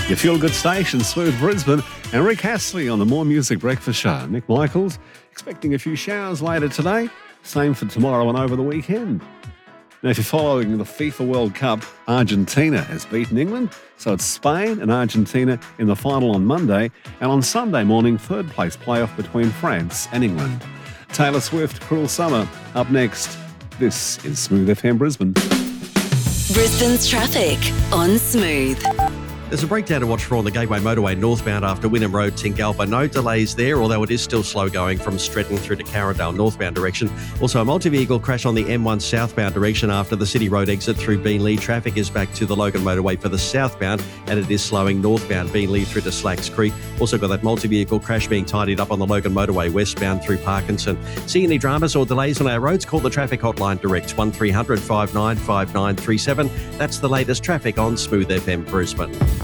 Your feel-good station, Smooth Brisbane, and Rick Astley on the More Music Breakfast Show. Nick Michaels expecting a few showers later today. Same for tomorrow and over the weekend. Now, if you're following the FIFA World Cup, Argentina has beaten England, so it's Spain and Argentina in the final on Monday, and on Sunday morning, third place playoff between France and England. Taylor Swift, Cruel Summer, up next. This is Smooth FM Brisbane. Brisbane's traffic on Smooth. There's a breakdown to watch for on the Gateway Motorway northbound after Wynnum Road, Tingalpa. No delays there, although it is still slow going from Stretton through to Carindale northbound direction. Also, a multi-vehicle crash on the M1 southbound direction after the City Road exit through Beenleigh. Traffic is back to the Logan Motorway for the southbound, and it is slowing northbound Beenleigh through to Slacks Creek. Also got that multi-vehicle crash being tidied up on the Logan Motorway westbound through Parkinson. See any dramas or delays on our roads? Call the traffic hotline direct 1300 595937. That's the latest traffic on Smooth FM Brisbane.